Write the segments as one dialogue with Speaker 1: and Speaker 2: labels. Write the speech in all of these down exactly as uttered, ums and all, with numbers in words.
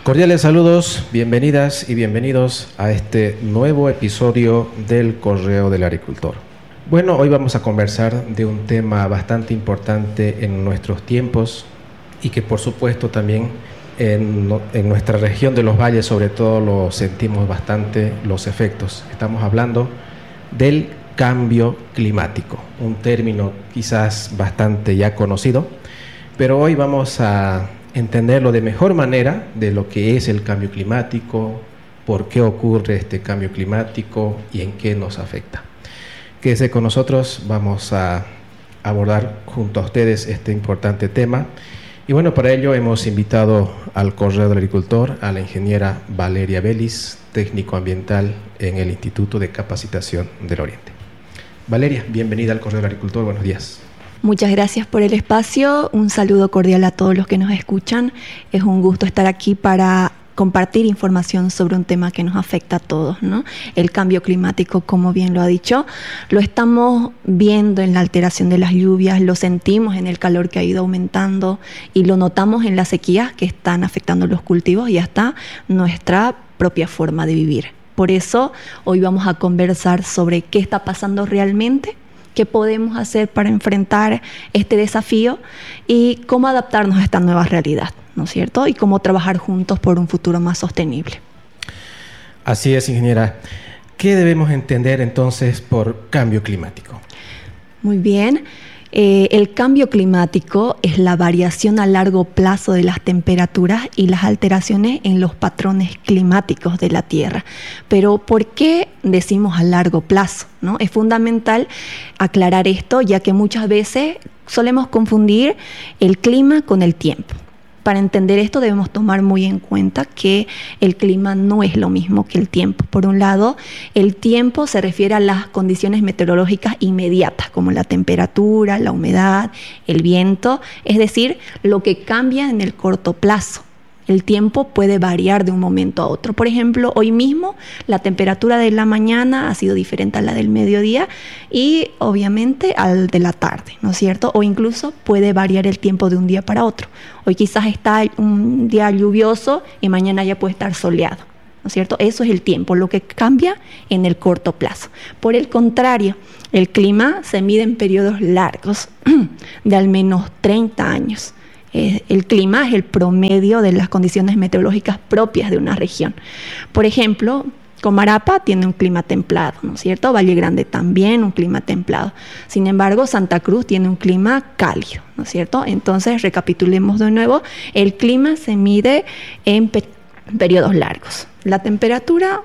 Speaker 1: Cordiales saludos, bienvenidas y bienvenidos a este nuevo episodio del Correo del Agricultor. Bueno, hoy vamos a conversar de un tema bastante importante en nuestros tiempos y que por supuesto también en, en nuestra región de los valles sobre todo lo sentimos bastante los efectos. Estamos hablando del cambio climático, un término quizás bastante ya conocido, pero hoy vamos a entenderlo de mejor manera de lo que es el cambio climático, por qué ocurre este cambio climático y en qué nos afecta. Quédese con nosotros, vamos a abordar junto a ustedes este importante tema. Y bueno, para ello hemos invitado al Correo del Agricultor a la ingeniera Valeria Vélez, técnico ambiental en el Instituto de Capacitación del Oriente. Valeria, bienvenida al Correo del Agricultor, buenos días.
Speaker 2: Muchas gracias por el espacio, un saludo cordial a todos los que nos escuchan. Es un gusto estar aquí para compartir información sobre un tema que nos afecta a todos, ¿no? El cambio climático, como bien lo ha dicho, lo estamos viendo en la alteración de las lluvias, lo sentimos en el calor que ha ido aumentando y lo notamos en las sequías que están afectando los cultivos y hasta nuestra propia forma de vivir. Por eso hoy vamos a conversar sobre qué está pasando realmente, qué podemos hacer para enfrentar este desafío y cómo adaptarnos a esta nueva realidad, ¿no es cierto? Y cómo trabajar juntos por un futuro más sostenible.
Speaker 1: Así es, ingeniera. ¿Qué debemos entender entonces por cambio climático?
Speaker 2: Muy bien. Eh, el cambio climático es la variación a largo plazo de las temperaturas y las alteraciones en los patrones climáticos de la Tierra. Pero ¿por qué decimos a largo plazo, ¿no? Es fundamental aclarar esto, ya que muchas veces solemos confundir el clima con el tiempo. Para entender esto debemos tomar muy en cuenta que el clima no es lo mismo que el tiempo. Por un lado, el tiempo se refiere a las condiciones meteorológicas inmediatas, como la temperatura, la humedad, el viento, es decir, lo que cambia en el corto plazo. El tiempo puede variar de un momento a otro. Por ejemplo, hoy mismo la temperatura de la mañana ha sido diferente a la del mediodía y obviamente al de la tarde, ¿no es cierto? O incluso puede variar el tiempo de un día para otro. Hoy quizás está un día lluvioso y mañana ya puede estar soleado, ¿no es cierto? Eso es el tiempo, lo que cambia en el corto plazo. Por el contrario, el clima se mide en periodos largos de al menos treinta años. El clima es el promedio de las condiciones meteorológicas propias de una región. Por ejemplo, Comarapa tiene un clima templado, ¿no es cierto? Valle Grande también un clima templado. Sin embargo, Santa Cruz tiene un clima cálido, ¿no es cierto? Entonces, recapitulemos de nuevo, el clima se mide en pe- periodos largos. La temperatura,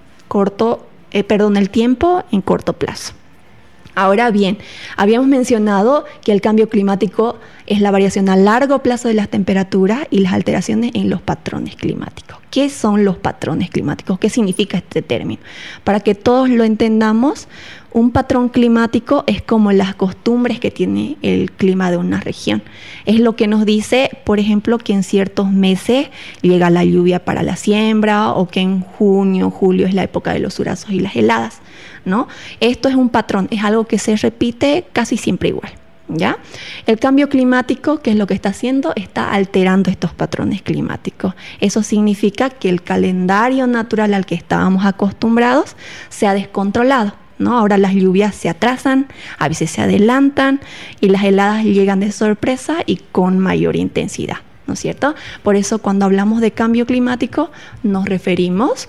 Speaker 2: corto, eh, perdón, el tiempo en corto plazo. Ahora bien, habíamos mencionado que el cambio climático es la variación a largo plazo de las temperaturas y las alteraciones en los patrones climáticos. ¿Qué son los patrones climáticos? ¿Qué significa este término? Para que todos lo entendamos, un patrón climático es como las costumbres que tiene el clima de una región. Es lo que nos dice, por ejemplo, que en ciertos meses llega la lluvia para la siembra o que en junio, julio es la época de los hurazos y las heladas, ¿no? Esto es un patrón, es algo que se repite casi siempre igual, ¿ya? El cambio climático, ¿qué es lo que está haciendo? Está alterando estos patrones climáticos. Eso significa que el calendario natural al que estábamos acostumbrados se ha descontrolado, ¿no? Ahora las lluvias se atrasan, a veces se adelantan y las heladas llegan de sorpresa y con mayor intensidad, ¿no es cierto? Por eso cuando hablamos de cambio climático nos referimos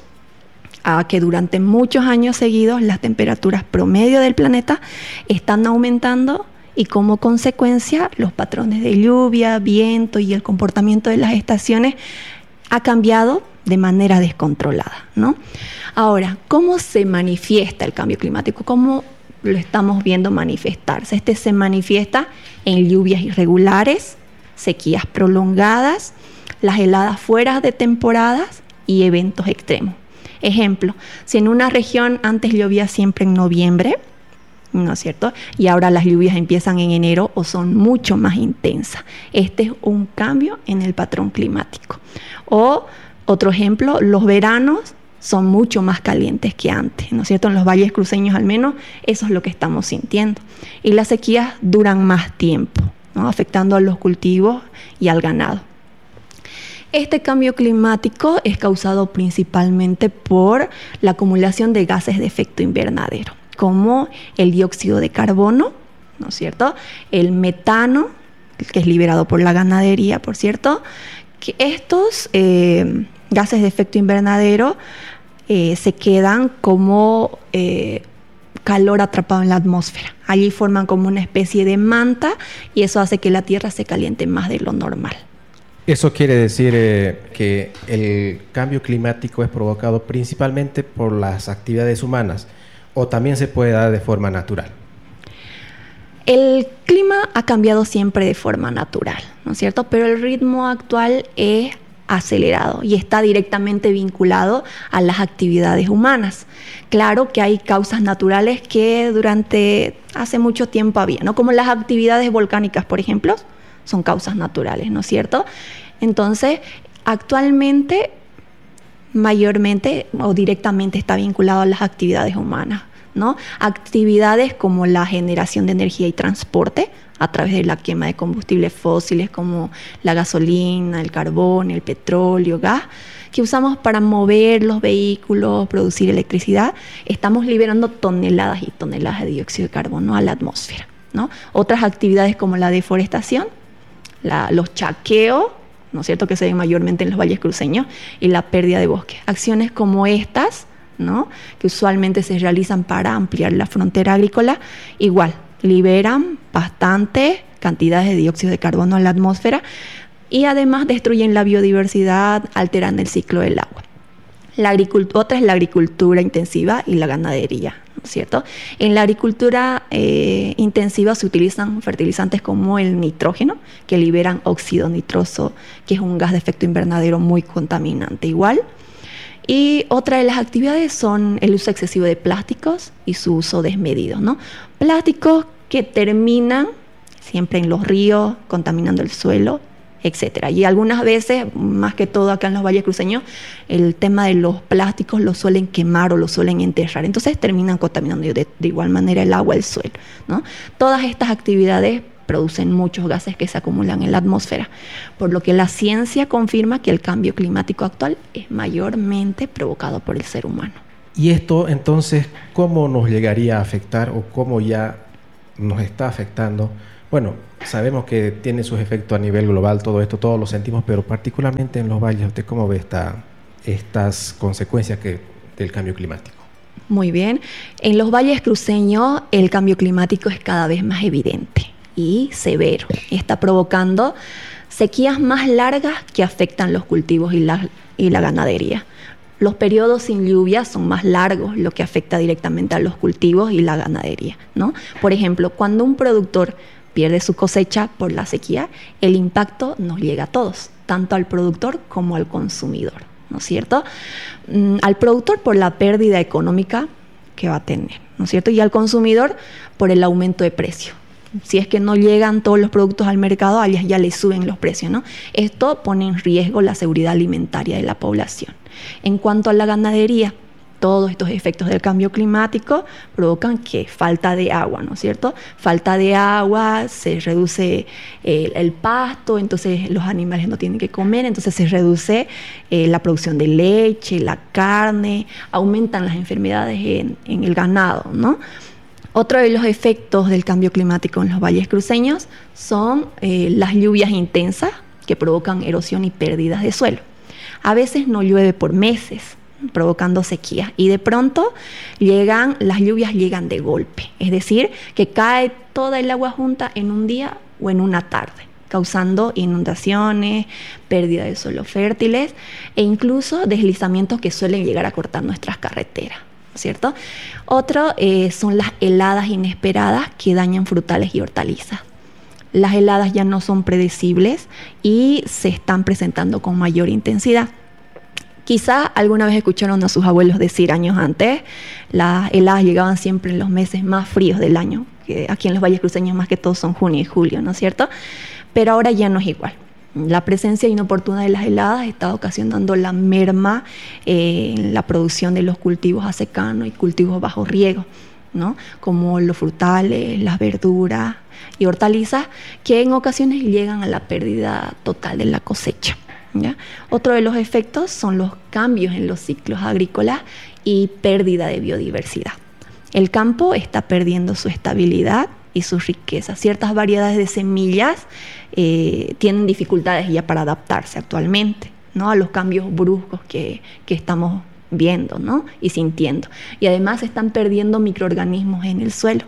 Speaker 2: a que durante muchos años seguidos las temperaturas promedio del planeta están aumentando y como consecuencia los patrones de lluvia, viento y el comportamiento de las estaciones ha cambiado de manera descontrolada, ¿no? Ahora, ¿cómo se manifiesta el cambio climático? ¿Cómo lo estamos viendo manifestarse? Este se manifiesta en lluvias irregulares, sequías prolongadas, las heladas fuera de temporadas y eventos extremos. Ejemplo, si en una región antes llovía siempre en noviembre, ¿no es cierto? Y ahora las lluvias empiezan en enero o son mucho más intensas. Este es un cambio en el patrón climático. O otro ejemplo, los veranos son mucho más calientes que antes, ¿no es cierto? En los valles cruceños al menos eso es lo que estamos sintiendo. Y las sequías duran más tiempo, ¿no? Afectando a los cultivos y al ganado. Este cambio climático es causado principalmente por la acumulación de gases de efecto invernadero, como el dióxido de carbono, ¿no es cierto?, el metano, que es liberado por la ganadería, por cierto, que estos eh, gases de efecto invernadero eh, se quedan como eh, calor atrapado en la atmósfera. Allí forman como una especie de manta y eso hace que la Tierra se caliente más de lo normal.
Speaker 1: Eso quiere decir eh, que el cambio climático es provocado principalmente por las actividades humanas o también se puede dar de forma natural.
Speaker 2: El clima ha cambiado siempre de forma natural, ¿no es cierto? Pero el ritmo actual es acelerado y está directamente vinculado a las actividades humanas. Claro que hay causas naturales que durante hace mucho tiempo había, ¿no? Como las actividades volcánicas, por ejemplo, son causas naturales, ¿no es cierto? Entonces, actualmente, mayormente o directamente está vinculado a las actividades humanas, ¿no? Actividades como la generación de energía y transporte a través de la quema de combustibles fósiles como la gasolina, el carbón, el petróleo, gas, que usamos para mover los vehículos, producir electricidad. Estamos liberando toneladas y toneladas de dióxido de carbono a la atmósfera, ¿no? Otras actividades como la deforestación, la, los chaqueos, ¿no es cierto?, que se ven mayormente en los valles cruceños, y la pérdida de bosques. Acciones como estas, ¿no?, que usualmente se realizan para ampliar la frontera agrícola, igual liberan bastantes cantidades de dióxido de carbono a la atmósfera y además destruyen la biodiversidad, alteran el ciclo del agua. La agricultura, otra es la agricultura intensiva y la ganadería, ¿no es cierto? En la agricultura eh, intensiva se utilizan fertilizantes como el nitrógeno, que liberan óxido nitroso, que es un gas de efecto invernadero muy contaminante igual. Y otra de las actividades son el uso excesivo de plásticos y su uso desmedido, ¿no? Plásticos que terminan siempre en los ríos, contaminando el suelo, etcétera. Y algunas veces, más que todo acá en los valles cruceños, el tema de los plásticos los suelen quemar o los suelen enterrar. Entonces terminan contaminando de, de igual manera el agua, el suelo, ¿no? Todas estas actividades producen muchos gases que se acumulan en la atmósfera, por lo que la ciencia confirma que el cambio climático actual es mayormente provocado por el ser humano.
Speaker 1: Y esto, entonces, ¿cómo nos llegaría a afectar o cómo ya nos está afectando? Bueno, sabemos que tiene sus efectos a nivel global, todo esto, todos lo sentimos, pero particularmente en los valles, ¿usted cómo ve esta, estas consecuencias que, del cambio climático?
Speaker 2: Muy bien. En los valles cruceños el cambio climático es cada vez más evidente y severo. Está provocando sequías más largas que afectan los cultivos y la, y la ganadería. Los periodos sin lluvia son más largos, lo que afecta directamente a los cultivos y la ganadería, ¿no? Por ejemplo, cuando un productor pierde su cosecha por la sequía, el impacto nos llega a todos, tanto al productor como al consumidor, ¿no es cierto? Mm, al productor por la pérdida económica que va a tener, ¿no es cierto? Y al consumidor por el aumento de precio. Si es que no llegan todos los productos al mercado, a ellas ya les suben los precios, ¿no? Esto pone en riesgo la seguridad alimentaria de la población. En cuanto a la ganadería, todos estos efectos del cambio climático provocan que falta de agua, ¿no es cierto? Falta de agua, se reduce el, el pasto, entonces los animales no tienen que comer, entonces se reduce eh, la producción de leche, la carne, aumentan las enfermedades en, en el ganado, ¿no? Otro de los efectos del cambio climático en los valles cruceños son eh, las lluvias intensas que provocan erosión y pérdidas de suelo. A veces no llueve por meses, provocando sequía, y de pronto llegan, las lluvias llegan de golpe, es decir, que cae toda el agua junta en un día o en una tarde, causando inundaciones, pérdida de suelos fértiles e incluso deslizamientos que suelen llegar a cortar nuestras carreteras, ¿cierto? Otro eh, son las heladas inesperadas que dañan frutales y hortalizas. Las heladas ya no son predecibles y se están presentando con mayor intensidad. Quizá alguna vez escucharon a sus abuelos decir años antes, las heladas llegaban siempre en los meses más fríos del año, que aquí en los valles cruceños más que todo son junio y julio, ¿no es cierto? Pero ahora ya no es igual. La presencia inoportuna de las heladas está ocasionando la merma eh, en la producción de los cultivos a secano y cultivos bajo riego, ¿no? Como los frutales, las verduras y hortalizas, que en ocasiones llegan a la pérdida total de la cosecha, ¿ya? Otro de los efectos son los cambios en los ciclos agrícolas y pérdida de biodiversidad. El campo está perdiendo su estabilidad y su riqueza. Ciertas variedades de semillas eh, tienen dificultades ya para adaptarse actualmente, ¿no?, a los cambios bruscos que, que estamos viendo, ¿no?, y sintiendo. Y además se están perdiendo microorganismos en el suelo.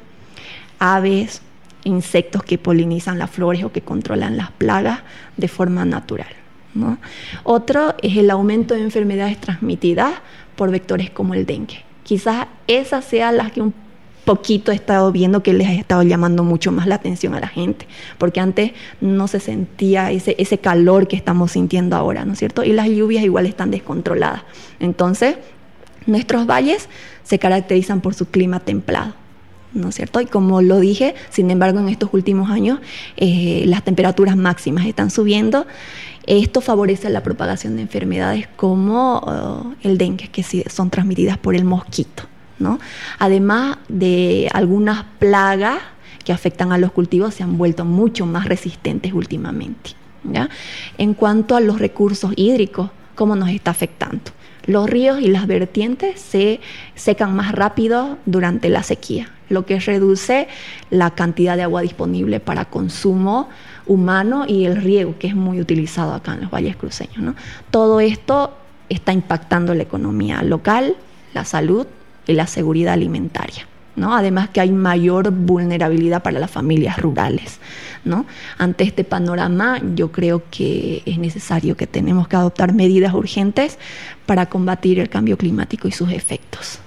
Speaker 2: Aves, insectos que polinizan las flores o que controlan las plagas de forma natural, ¿no? Otro es el aumento de enfermedades transmitidas por vectores como el dengue. Quizás esa sea la que un poquito he estado viendo que les ha estado llamando mucho más la atención a la gente, porque antes no se sentía ese, ese calor que estamos sintiendo ahora, ¿no es cierto? Y las lluvias igual están descontroladas. Entonces, nuestros valles se caracterizan por su clima templado, ¿no es cierto? Y como lo dije, sin embargo, en estos últimos años eh, las temperaturas máximas están subiendo. Esto favorece la propagación de enfermedades como uh, el dengue, que sí, son transmitidas por el mosquito, ¿no? Además de algunas plagas que afectan a los cultivos, se han vuelto mucho más resistentes últimamente, ¿ya? En cuanto a los recursos hídricos, ¿cómo nos está afectando? Los ríos y las vertientes se secan más rápido durante la sequía, lo que reduce la cantidad de agua disponible para consumo humano y el riego, que es muy utilizado acá en los valles cruceños, ¿no? Todo esto está impactando la economía local, la salud y la seguridad alimentaria, ¿no? Además que hay mayor vulnerabilidad para las familias rurales, ¿no? Ante este panorama, yo creo que es necesario que tenemos que adoptar medidas urgentes para combatir el cambio climático y sus efectos.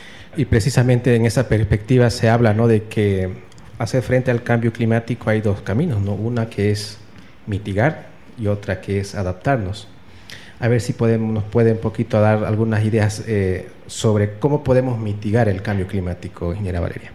Speaker 1: Y precisamente en esa perspectiva se habla, ¿no?, de que hacer frente al cambio climático hay dos caminos, ¿no? Una que es mitigar y otra que es adaptarnos. A ver si podemos, nos puede un poquito dar algunas ideas eh, sobre cómo podemos mitigar el cambio climático, ingeniera Valeria.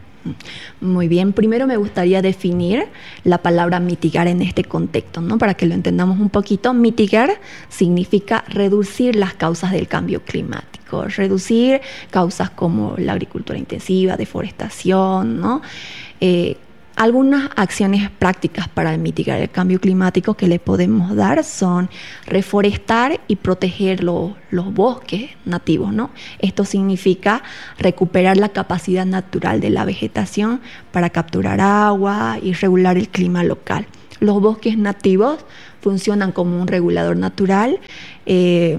Speaker 2: Muy bien, primero me gustaría definir la palabra mitigar en este contexto, ¿no?, para que lo entendamos un poquito. Mitigar significa reducir las causas del cambio climático, reducir causas como la agricultura intensiva, deforestación, ¿no? Eh, Algunas acciones prácticas para mitigar el cambio climático que le podemos dar son reforestar y proteger lo, los bosques nativos, ¿no? Esto significa recuperar la capacidad natural de la vegetación para capturar agua y regular el clima local. Los bosques nativos funcionan como un regulador natural eh,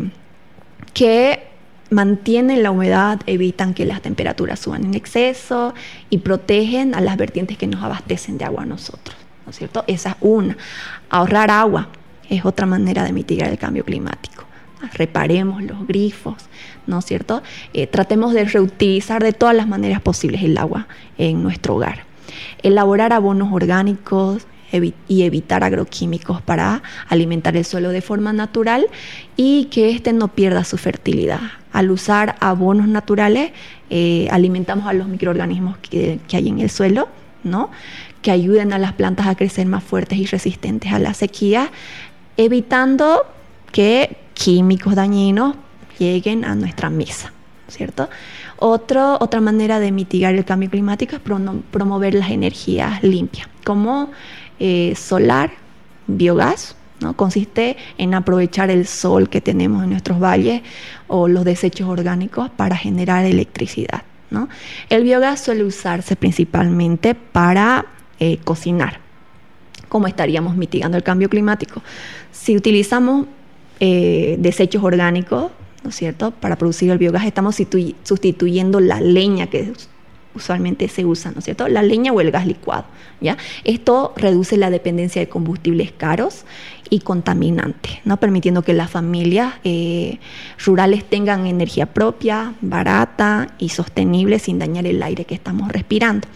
Speaker 2: que mantienen la humedad, evitan que las temperaturas suban en exceso y protegen a las vertientes que nos abastecen de agua a nosotros, ¿no es cierto? Esa es una. Ahorrar agua es otra manera de mitigar el cambio climático. Reparemos los grifos, ¿no es cierto? Eh, tratemos de reutilizar de todas las maneras posibles el agua en nuestro hogar. Elaborar abonos orgánicos y evitar agroquímicos para alimentar el suelo de forma natural y que éste no pierda su fertilidad. Al usar abonos naturales, eh, alimentamos a los microorganismos que, que hay en el suelo, ¿no?, que ayuden a las plantas a crecer más fuertes y resistentes a la sequía, evitando que químicos dañinos lleguen a nuestra mesa, ¿cierto? Otro, otra manera de mitigar el cambio climático es promo- promover las energías limpias, como eh, solar, biogás, ¿no? Consiste en aprovechar el sol que tenemos en nuestros valles o los desechos orgánicos para generar electricidad, ¿no? El biogás suele usarse principalmente para eh, cocinar. ¿Cómo estaríamos mitigando el cambio climático? Si utilizamos eh, desechos orgánicos, ¿no es cierto?, para producir el biogás, estamos situ- sustituyendo la leña que usualmente se usa, ¿no es cierto?, la leña o el gas licuado, ¿ya? Esto reduce la dependencia de combustibles caros y contaminantes, ¿no?, permitiendo que las familias eh, rurales tengan energía propia, barata y sostenible sin dañar el aire que estamos respirando.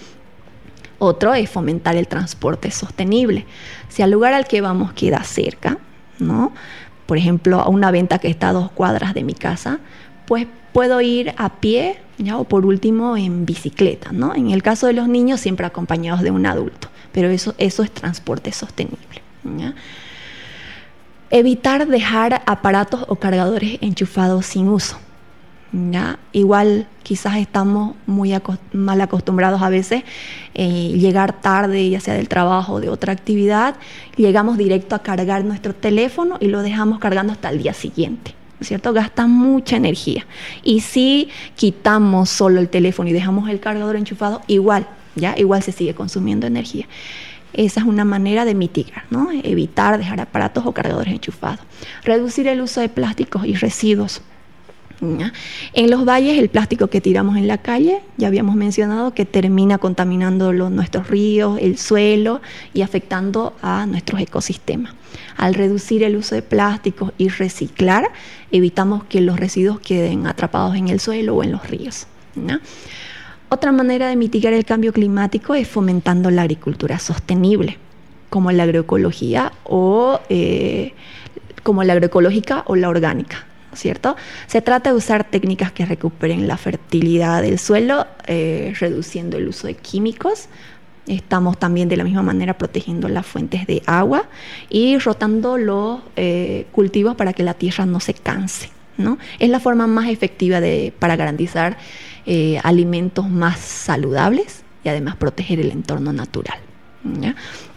Speaker 2: Otro es fomentar el transporte sostenible. Si al lugar al que vamos queda cerca, ¿no?, por ejemplo, a una venta que está a dos cuadras de mi casa, pues puedo ir a pie, ¿ya?, o por último en bicicleta, ¿no? En el caso de los niños, siempre acompañados de un adulto, pero eso, eso es transporte sostenible, ¿ya? Evitar dejar aparatos o cargadores enchufados sin uso, ¿ya? Igual quizás estamos muy acost- mal acostumbrados a veces eh, llegar tarde, ya sea del trabajo o de otra actividad, llegamos directo a cargar nuestro teléfono y lo dejamos cargando hasta el día siguiente, ¿no es cierto? Gasta mucha energía. Y si quitamos solo el teléfono y dejamos el cargador enchufado, igual, ¿ya? Igual se sigue consumiendo energía. Esa es una manera de mitigar, ¿no? Evitar dejar aparatos o cargadores enchufados. Reducir el uso de plásticos y residuos. ¿Ya? En los valles, el plástico que tiramos en la calle, ya habíamos mencionado que termina contaminando los, nuestros ríos, el suelo y afectando a nuestros ecosistemas. Al reducir el uso de plásticos y reciclar, evitamos que los residuos queden atrapados en el suelo o en los ríos, ¿ya? Otra manera de mitigar el cambio climático es fomentando la agricultura sostenible, como la agroecología o eh, como la agroecológica o la orgánica, ¿cierto? Se trata de usar técnicas que recuperen la fertilidad del suelo, eh, reduciendo el uso de químicos. Estamos también de la misma manera protegiendo las fuentes de agua y rotando los eh, cultivos para que la tierra no se canse, ¿no? Es la forma más efectiva de, para garantizar eh, alimentos más saludables y además proteger el entorno natural, ¿ya?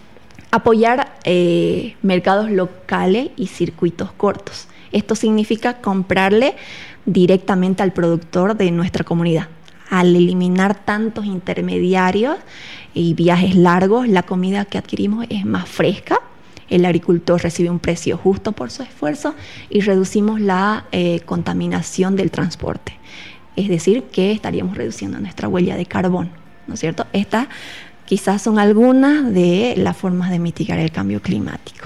Speaker 2: Apoyar eh, mercados locales y circuitos cortos. Esto significa comprarle directamente al productor de nuestra comunidad. Al eliminar tantos intermediarios y viajes largos, la comida que adquirimos es más fresca, el agricultor recibe un precio justo por su esfuerzo y reducimos la eh, contaminación del transporte. Es decir, que estaríamos reduciendo nuestra huella de carbono, ¿no es cierto? Estas quizás son algunas de las formas de mitigar el cambio climático.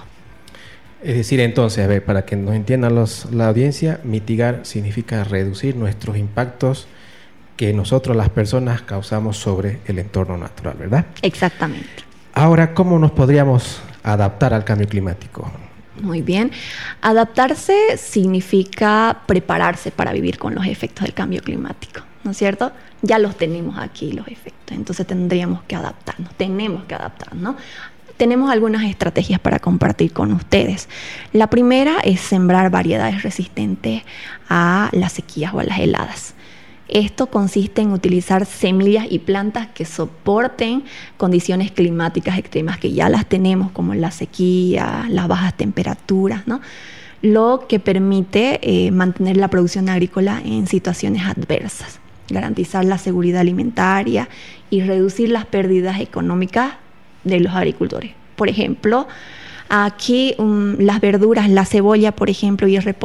Speaker 1: Es decir, entonces, a ver, para que nos entienda los, la audiencia, mitigar significa reducir nuestros impactos que nosotros las personas causamos sobre el entorno natural, ¿verdad?
Speaker 2: Exactamente.
Speaker 1: Ahora, ¿cómo nos podríamos adaptar al cambio climático?
Speaker 2: Muy bien. Adaptarse significa prepararse para vivir con los efectos del cambio climático, ¿no es cierto? Ya los tenemos aquí, los efectos, entonces tendríamos que adaptarnos, tenemos que adaptarnos. Tenemos algunas estrategias para compartir con ustedes. La primera es sembrar variedades resistentes a las sequías o a las heladas. Esto consiste en utilizar semillas y plantas que soporten condiciones climáticas extremas que ya las tenemos, como la sequía, las bajas temperaturas, ¿no? Lo que permite eh, mantener la producción agrícola en situaciones adversas, garantizar la seguridad alimentaria y reducir las pérdidas económicas de los agricultores. Por ejemplo, aquí um, las verduras, la cebolla, por ejemplo, y el repollo